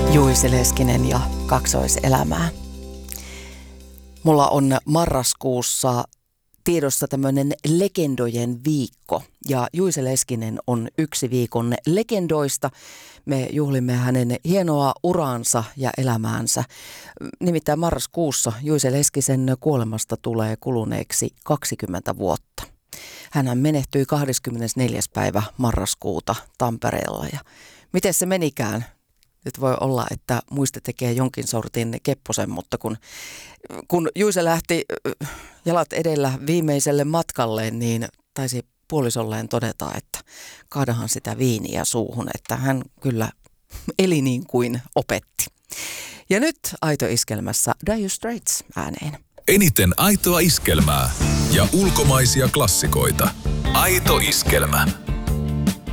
Juice Leskinen ja kaksoiselämää. Mulla on marraskuussa tiedossa tämmöinen legendojen viikko ja Juice Leskinen on yksi viikon legendoista. Me juhlimme hänen hienoa uraansa ja elämäänsä. Nimittäin marraskuussa Juice Leskisen kuolemasta tulee kuluneeksi 20 vuotta. Hänhän menehtyi 24. päivä marraskuuta Tampereella ja miten se menikään? Nyt voi olla, että muiste tekee jonkin sortin kepposen, mutta kun Juice lähti jalat edellä viimeiselle matkalle, niin taisi puolisolleen todeta, että kaadahan sitä viiniä suuhun, että hän kyllä eli niin kuin opetti. Ja nyt Aito Iskelmässä Dire Straits ääneen. Eniten aitoa iskelmää ja ulkomaisia klassikoita. Aito Iskelmä.